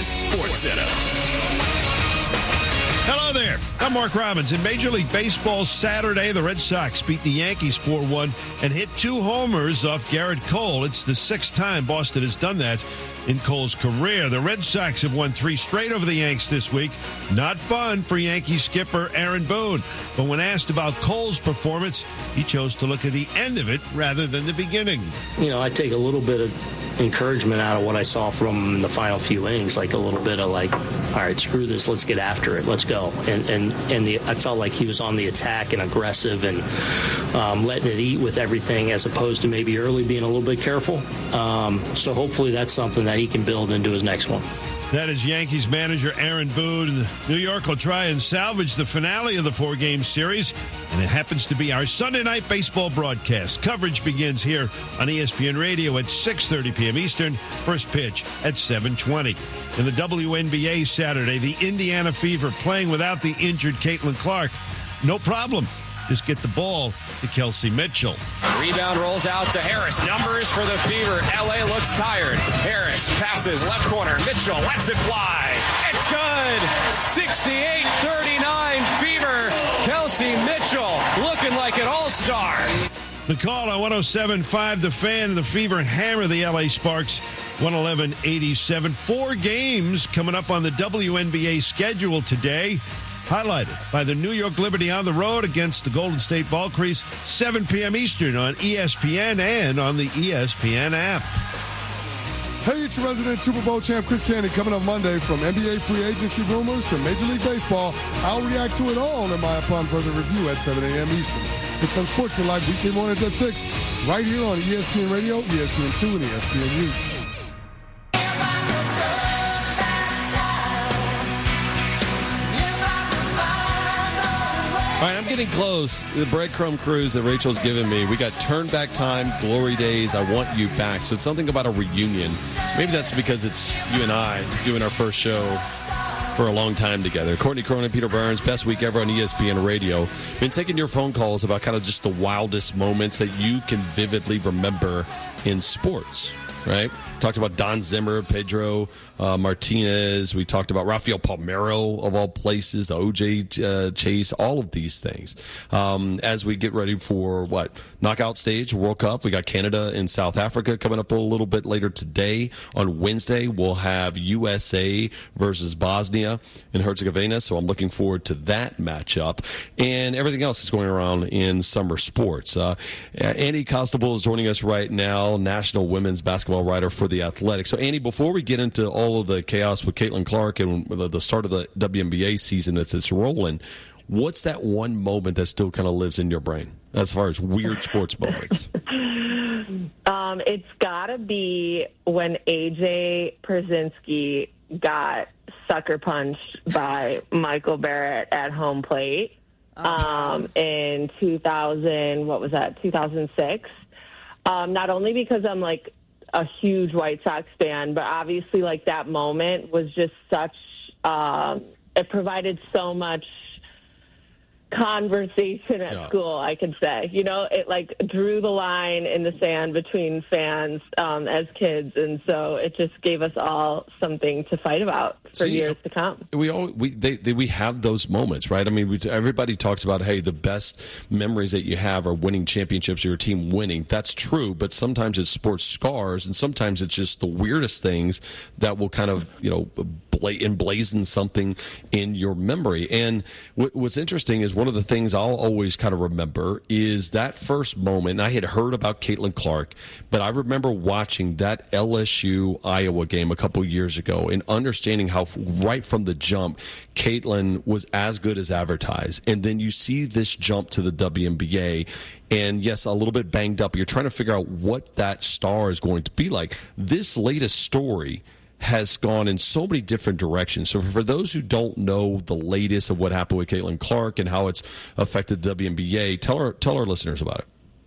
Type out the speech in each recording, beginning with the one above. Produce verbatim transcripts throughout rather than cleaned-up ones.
SportsCenter. Hello there. I'm Mark Robbins. In Major League Baseball Saturday, the Red Sox beat the Yankees four one and hit two homers off Garrett Cole. It's the sixth time Boston has done that in Cole's career. The Red Sox have won three straight over the Yanks this week. Not fun for Yankee skipper Aaron Boone. But when asked about Cole's performance, he chose to look at the end of it rather than the beginning. You know, I take a little bit of encouragement out of what I saw from the final few innings, like a little bit of like, all right, screw this, let's get after it, let's go. And and and the, I felt like he was on the attack and aggressive and um, letting it eat with everything, as opposed to maybe early being a little bit careful. Um, so hopefully that's something that he can build into his next one. That is Yankees manager Aaron Boone. New York will try and salvage the finale of the four-game series, and it happens to be our Sunday night baseball broadcast. Coverage begins here on E S P N Radio at six thirty p.m. Eastern, first pitch at seven twenty. In the W N B A Saturday, the Indiana Fever playing without the injured Caitlin Clark. No problem. Just get the ball to Kelsey Mitchell. Rebound rolls out to Harris. Numbers for the Fever. L A looks tired. Harris passes left corner. Mitchell lets it fly. It's good. sixty-eight thirty-nine Fever. Kelsey Mitchell looking like an all-star. The call on one oh seven point five The Fan. The Fever hammer the L A Sparks one eleven eighty-seven. Four games coming up on the W N B A schedule today, highlighted by the New York Liberty on the road against the Golden State Valkyries, seven p.m. Eastern on E S P N and on the E S P N app. Hey, it's your resident Super Bowl champ Chris Candy coming up Monday. From N B A free agency rumors to Major League Baseball, I'll react to it all in my upon further review at seven a.m. Eastern. It's on Sportsman Live weekday mornings at six, right here on E S P N Radio, E S P N two, and E S P N U. All right, I'm getting close. The breadcrumb cruise that Rachel's given me. We got Turn Back Time, Glory Days, I Want You Back. So it's something about a reunion. Maybe that's because it's you and I doing our first show for a long time together. Courtney Cronin, Peter Burns, best week ever on E S P N Radio. Been taking your phone calls about kind of just the wildest moments that you can vividly remember in sports, right? Talked about Don Zimmer, Pedro uh, Martinez. We talked about Rafael Palmeiro, of all places, the O J uh, chase, all of these things. Um, as we get ready for, what, knockout stage, World Cup. We got Canada and South Africa coming up a little bit later today. On Wednesday, we'll have U S A versus Bosnia and Herzegovina, so I'm looking forward to that matchup. And everything else that's going around in summer sports. Uh, Andy Constable is joining us right now, national women's basketball writer for The Athletic. So, Andy, before we get into all of the chaos with Caitlin Clark and the start of the W N B A season that's it's rolling, what's that one moment that still kind of lives in your brain as far as weird sports moments? Um, it's got to be when A J Pierzynski got sucker punched by Michael Barrett at home plate um, in two thousand, what was that, two thousand six. Um, not only because I'm like a huge White Sox fan, but obviously like that moment was just such, um, it provided so much conversation at yeah. school, I could say. You know, it like drew the line in the sand between fans um, as kids, and so it just gave us all something to fight about for See, years to come. We all we they, they, we have those moments, right? I mean, we, everybody talks about, hey, the best memories that you have are winning championships or your team winning. That's true, but sometimes it's sports scars, and sometimes it's just the weirdest things that will kind of, you know, emblazon something in your memory. And what's interesting is one of the things I'll always kind of remember is that first moment. I had heard about Caitlin Clark, but I remember watching that L S U Iowa game a couple years ago and understanding how right from the jump, Caitlin was as good as advertised. And then you see this jump to the W N B A, and yes, a little bit banged up. You're trying to figure out what that star is going to be like. This latest story has gone in so many different directions. So for those who don't know the latest of what happened with Caitlin Clark and how it's affected the W N B A, tell our, tell our listeners about it.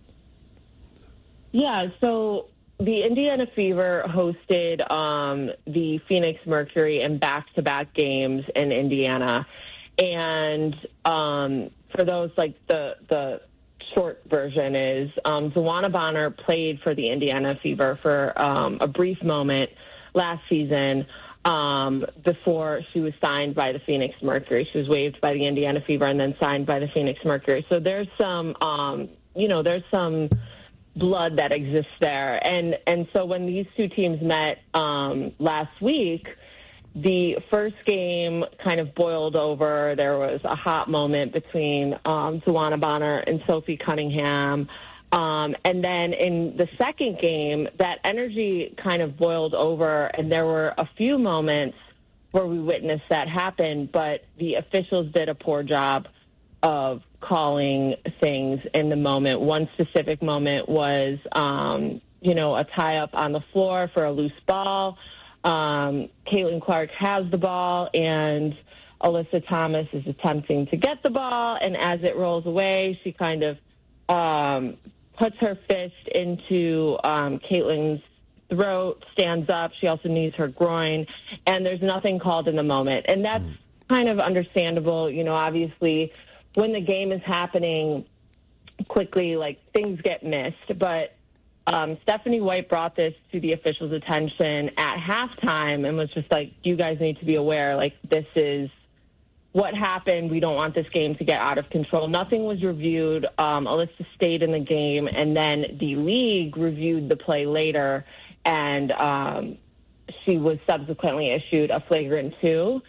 Yeah, so the Indiana Fever hosted um, the Phoenix Mercury in back-to-back games in Indiana. And um, for those, like, the the short version is um, Zawana Bonner played for the Indiana Fever for um, a brief moment last season, um, before she was signed by the Phoenix Mercury. She was waived by the Indiana Fever and then signed by the Phoenix Mercury. So there's some, um, you know, there's some blood that exists there. And, and so when these two teams met um, last week, the first game kind of boiled over. There was a hot moment between um, Tawana Bonner and Sophie Cunningham. Um, and then in the second game, that energy kind of boiled over, and there were a few moments where we witnessed that happen, but the officials did a poor job of calling things in the moment. One specific moment was, um, you know, a tie-up on the floor for a loose ball. Um, Caitlin Clark has the ball, and Alyssa Thomas is attempting to get the ball, and as it rolls away, she kind of um, puts her fist into um, Caitlin's throat, stands up. She also knees her groin, and there's nothing called in the moment. And that's mm. kind of understandable. You know, obviously, when the game is happening quickly, like, things get missed. But um, Stephanie White brought this to the officials' attention at halftime and was just like, you guys need to be aware, like, this is what happened. We don't want this game to get out of control. Nothing was reviewed. Um, Alyssa stayed in the game, and then the league reviewed the play later, and um, she was subsequently issued a flagrant two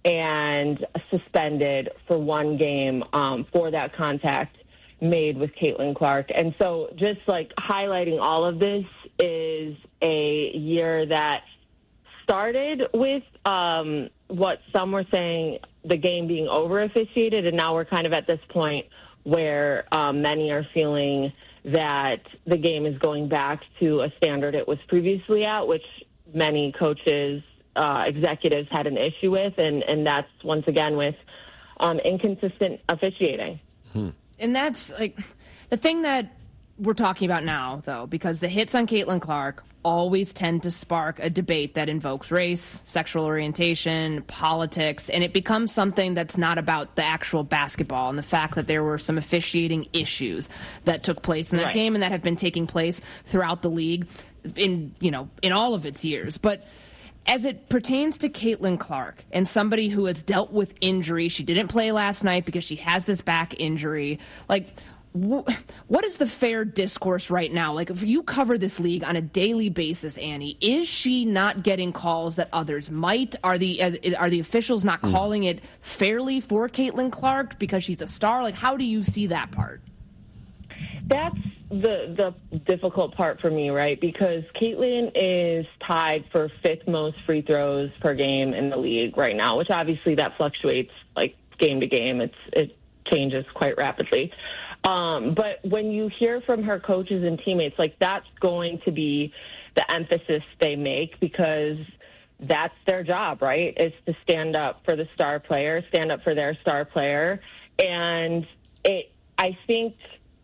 and suspended for one game um, for that contact made with Caitlin Clark. And so just, like, highlighting all of this is a year that started with um, what some were saying, the game being over-officiated, and now we're kind of at this point where um, many are feeling that the game is going back to a standard it was previously at, which many coaches, uh, executives had an issue with, and, and that's, once again, with um, inconsistent officiating. Hmm. And that's, like, the thing that we're talking about now, though, because the hits on Caitlin Clark always tend to spark a debate that invokes race, sexual orientation, politics, and it becomes something that's not about the actual basketball and the fact that there were some officiating issues that took place in that right. game and that have been taking place throughout the league in, you know, in all of its years. But as it pertains to Caitlin Clark and somebody who has dealt with injury, she didn't play last night because she has this back injury, like, what is the fair discourse right now? Like, if you cover this league on a daily basis, Annie, is she not getting calls that others might? Are the are the officials not calling it fairly for Caitlin Clark because she's a star? Like, how do you see that part? That's the the difficult part for me, right? Because Caitlin is tied for fifth most free throws per game in the league right now, which obviously that fluctuates, like, game to game. It's it changes quite rapidly. Um, but when you hear from her coaches and teammates, like, that's going to be the emphasis they make because that's their job, right, is to stand up for the star player, stand up for their star player. And it, I think,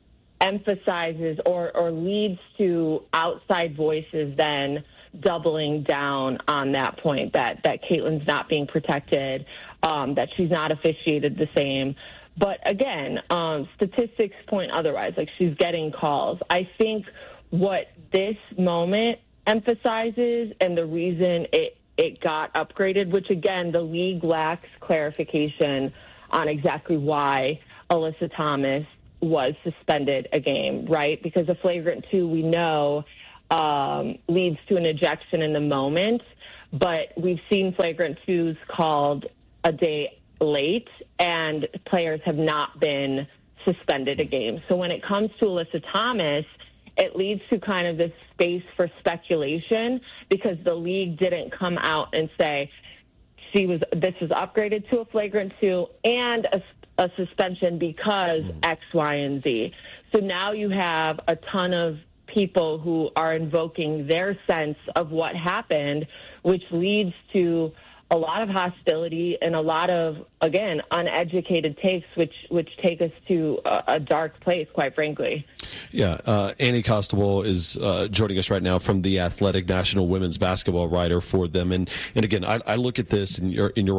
emphasizes or, or leads to outside voices then doubling down on that point, that, that Caitlin's not being protected, um, that she's not officiated the same. But again, um, statistics point otherwise. Like, she's getting calls. I think what this moment emphasizes and the reason it, it got upgraded, which, again, the league lacks clarification on exactly why Alyssa Thomas was suspended a game, right? Because a flagrant two, we know, um, leads to an ejection in the moment. But we've seen flagrant twos called a day late, and players have not been suspended a game. So when it comes to Alyssa Thomas, it leads to kind of this space for speculation because the league didn't come out and say she was this was upgraded to a flagrant two and a, a suspension because X, Y, and Z. So now you have a ton of people who are invoking their sense of what happened, which leads to a lot of hostility and a lot of, again, uneducated takes, which which take us to a, a dark place, quite frankly. Yeah, uh, Annie Costabile is uh, joining us right now from The Athletic, national women's basketball writer for them. And and again, I, I look at this, and you're, and you're right.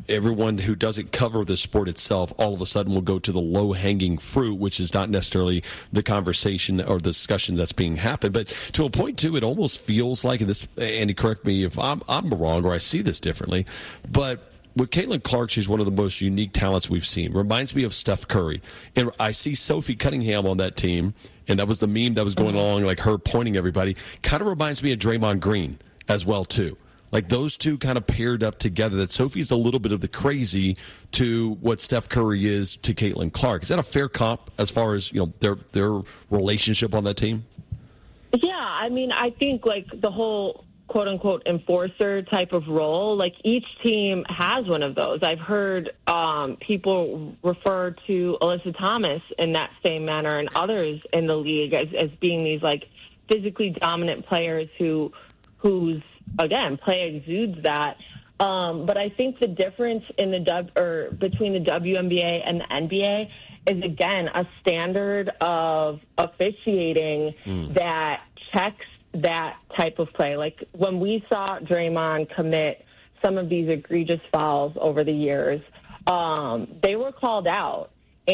everyone who doesn't cover the sport itself all of a sudden will go to the low-hanging fruit, which is not necessarily the conversation or the discussion that's being happened. But to a point, too, it almost feels like, and this, Andy, correct me if I'm, I'm wrong or I see this differently, but with Caitlin Clark, she's one of the most unique talents we've seen. Reminds me of Steph Curry. And I see Sophie Cunningham on that team, and that was the meme that was going along, like her pointing everybody. Kind of reminds me of Draymond Green as well, too. Like those two kind of paired up together, that Sophie's a little bit of the crazy to what Steph Curry is to Caitlin Clark. Is that a fair comp as far as, you know, their their relationship on that team? Yeah, I mean, I think like the whole quote-unquote enforcer type of role, like each team has one of those. I've heard um, people refer to Alyssa Thomas in that same manner and others in the league as, as being these like physically dominant players who whose, again, play exudes that. Um, but I think the difference in the w, or between the W N B A and the N B A is, again, a standard of officiating mm. that checks that type of play. Like when we saw Draymond commit some of these egregious fouls over the years, um, they were called out.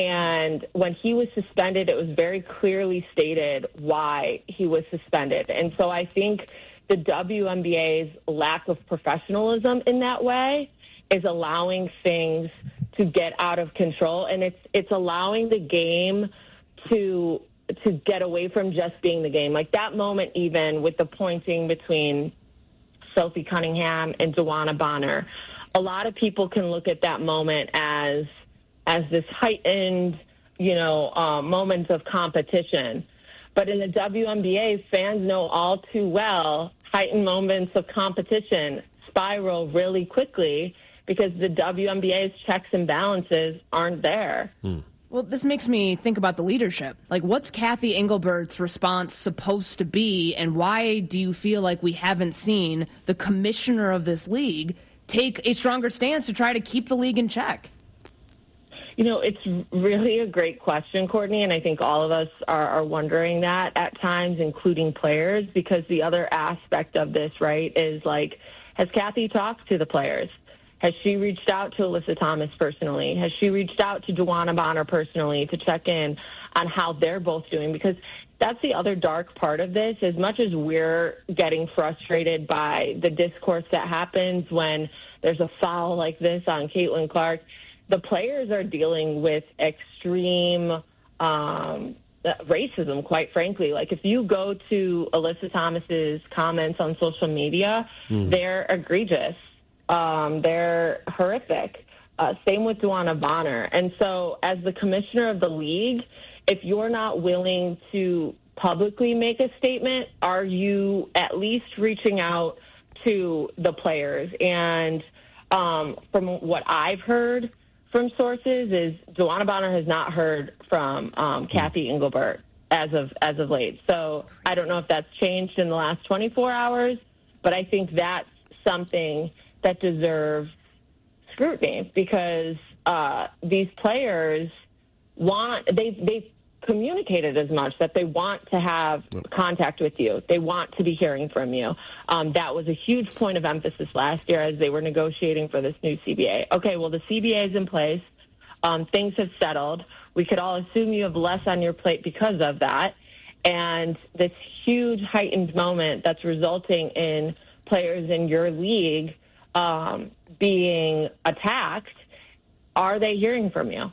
And when he was suspended, it was very clearly stated why he was suspended. And so I think the W N B A's lack of professionalism in that way is allowing things to get out of control. And it's it's allowing the game to to get away from just being the game. Like that moment, even with the pointing between Sophie Cunningham and DeWanna Bonner, a lot of people can look at that moment as as this heightened, you know, uh, moment of competition. But in the W N B A, fans know all too well heightened moments of competition spiral really quickly because the W N B A's checks and balances aren't there. Hmm. Well, this makes me think about the leadership. Like, what's Kathy Engelbert's response supposed to be, and why do you feel like we haven't seen the commissioner of this league take a stronger stance to try to keep the league in check? You know, it's really a great question, Courtney, and I think all of us are, are wondering that at times, including players, because the other aspect of this, right, is like, has Kathy talked to the players? Has she reached out to Alyssa Thomas personally? Has she reached out to DeWanna Bonner personally to check in on how they're both doing? Because that's the other dark part of this. As much as we're getting frustrated by the discourse that happens when there's a foul like this on Caitlin Clark, the players are dealing with extreme um, racism, quite frankly. Like, if you go to Alyssa Thomas's comments on social media, mm. they're egregious. Um, they're horrific. Uh, same with DeWanna Bonner. And so as the commissioner of the league, if you're not willing to publicly make a statement, are you at least reaching out to the players? And um, from what I've heard from sources is DeWanna Bonner has not heard from um, Kathy Engelbert as of as of late. So I don't know if that's changed in the last twenty-four hours, but I think that's something that deserves scrutiny because uh, these players want, they, they've communicated as much that they want to have contact with you. They want to be hearing from you. Um, that was a huge point of emphasis last year as they were negotiating for this new C B A. Okay, well, the C B A is in place. Um, things have settled. We could all assume you have less on your plate because of that. And this huge heightened moment that's resulting in players in your league Um, being attacked, are they hearing from you?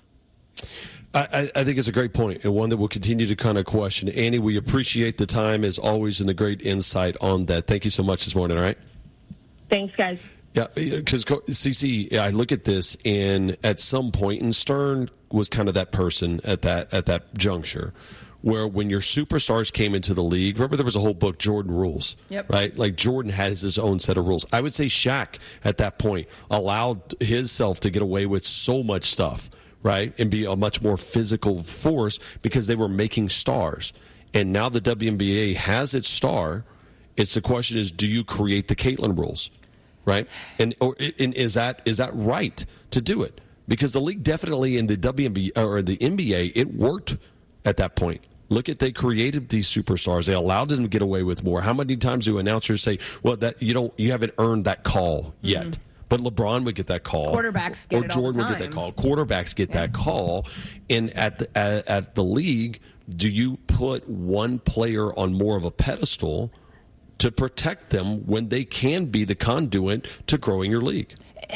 I, I think it's a great point, and one that we'll continue to kind of question. Annie, we appreciate the time as always and the great insight on that. Thank you so much this morning, all right? Thanks, guys. Yeah, because Cece, I look at this, and at some point, and Stern was kind of that person at that at that juncture, where when your superstars came into the league, remember there was a whole book, Jordan Rules, yep. right? Like Jordan has his own set of rules. I would say Shaq at that point allowed himself to get away with so much stuff, right? And be a much more physical force because they were making stars. And now the W N B A has its star. It's the question is, do you create the Caitlin rules, right? And or and is that is that right to do it? Because the league definitely in the W N B A or the N B A, it worked at that point. Look at, they created these superstars. They allowed them to get away with more. How many times do announcers say, well, that you don't, you haven't earned that call yet? Mm-hmm. But LeBron would get that call. Quarterbacks get or it all Jordan the would get time. that call. Quarterbacks get yeah. that call. And at the, at, at the league, do you put one player on more of a pedestal to protect them when they can be the conduit to growing your league?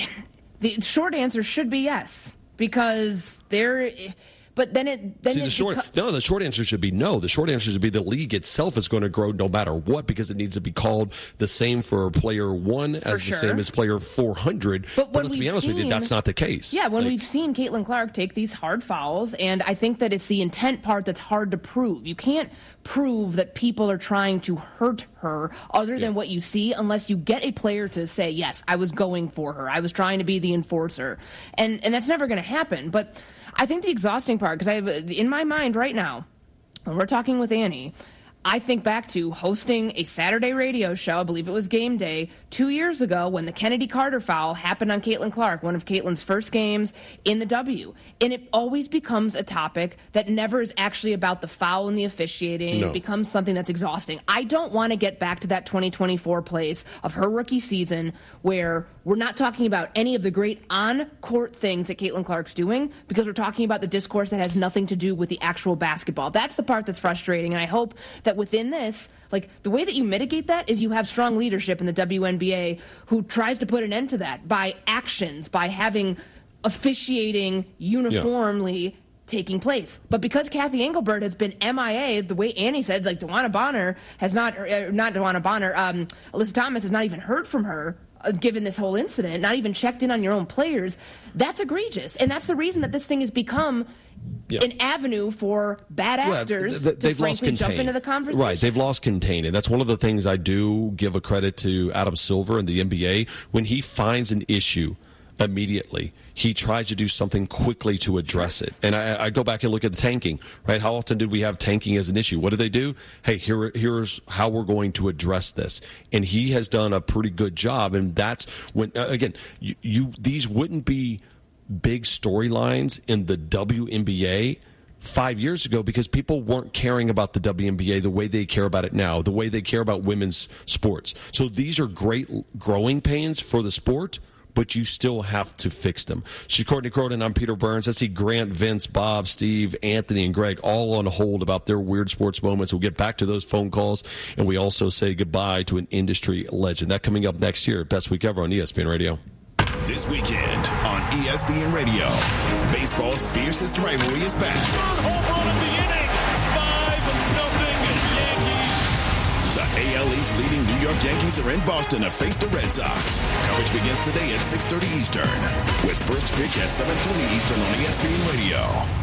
The short answer should be yes, because they're. But then it then See, it the short beco- no. The short answer should be no. The short answer should be the league itself is going to grow no matter what, because it needs to be called the same for player one for as sure. the same as player four hundred. But, but let's be honest seen, with you, that's not the case. Yeah, when like, we've seen Caitlin Clark take these hard fouls, and I think that it's the intent part that's hard to prove. You can't prove that people are trying to hurt her other than yeah. what you see unless you get a player to say, yes, I was going for her. I was trying to be the enforcer. And and that's never going to happen. But I think the exhausting part, because I have in my mind right now, when we're talking with Annie, I think back to hosting a Saturday radio show, I believe it was Game Day, two years ago when the Kennedy Carter foul happened on Caitlin Clark, one of Caitlin's first games in the W. And it always becomes a topic that never is actually about the foul and the officiating. No. It becomes something that's exhausting. I don't want to get back to that twenty twenty-four place of her rookie season where we're not talking about any of the great on-court things that Caitlin Clark's doing, because we're talking about the discourse that has nothing to do with the actual basketball. That's the part that's frustrating, and I hope that within this, like, the way that you mitigate that is you have strong leadership in the W N B A who tries to put an end to that by actions, by having officiating uniformly yeah. taking place. But because Kathy Engelbert has been M I A, the way Annie said, like, DeWanna Bonner has not, uh, not DeWanna Bonner, um, Alyssa Thomas has not even heard from her, uh, given this whole incident, not even checked in on your own players. That's egregious. And that's the reason that this thing has become yeah. an avenue for bad actors well, th- th- to frankly jump into the conversation. Right, they've lost contain. And that's one of the things I do give a credit to Adam Silver in the N B A. When he finds an issue immediately, he tries to do something quickly to address it. And I, I go back and look at the tanking, right? How often did we have tanking as an issue? What do they do? Hey, here, here's how we're going to address this. And he has done a pretty good job. And that's when, uh, again, you, you these wouldn't be big storylines in the W N B A five years ago because people weren't caring about the W N B A the way they care about it now, the way they care about women's sports. So these are great growing pains for the sport, but you still have to fix them. She's Courtney Cronin. I'm Peter Burns. I see Grant, Vince, Bob, Steve, Anthony, and Greg all on hold about their weird sports moments. We'll get back to those phone calls, and we also say goodbye to an industry legend. That coming up next year. Best week ever on E S P N Radio. This weekend on E S P N Radio, baseball's fiercest rivalry is back. Third home run of the inning. five nothing Yankees. The A L East leading New York Yankees are in Boston to face the Red Sox. Coverage begins today at six thirty Eastern, with first pitch at seven twenty Eastern on E S P N Radio.